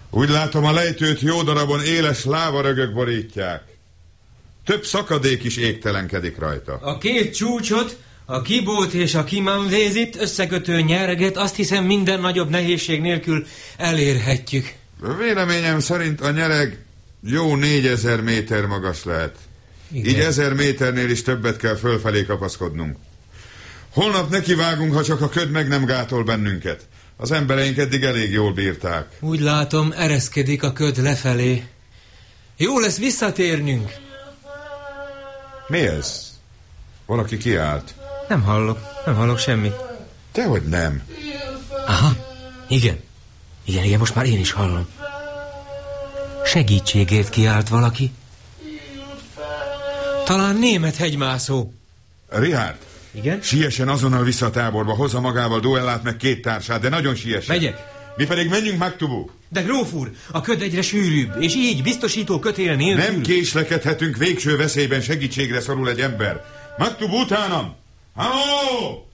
Úgy látom, a lejtőt jó darabon éles lávarögök borítják. Több szakadék is égtelenkedik rajta. A két csúcsot, a Kibót és a Kimanvézit összekötő nyereget azt hiszem minden nagyobb nehézség nélkül elérhetjük. Véleményem szerint a nyereg jó 4000 méter magas lehet. Igen. Így 1000 méternél is többet kell fölfelé kapaszkodnunk. Holnap nekivágunk, ha csak a köd meg nem gátol bennünket. Az embereink eddig elég jól bírták. Úgy látom, ereszkedik a köd lefelé. Jó lesz visszatérnünk. Mi ez? Valaki kiállt. Nem hallok semmit. Dehogy nem. Aha, igen, most már én is hallom. Segítségért kiált valaki. Talán német hegymászó. Richard. Igen? Siessen azonnal vissza a táborba, hozza magával Duellát meg 2 társát, de nagyon siessen. Megyek. Mi pedig menjünk Maktubu. De gróf úr, a köd egyre sűrűbb, és így biztosító kötél nélkül... Nem késlekedhetünk, végső veszélyben segítségre szorul egy ember. Maktubu utánam! Halló!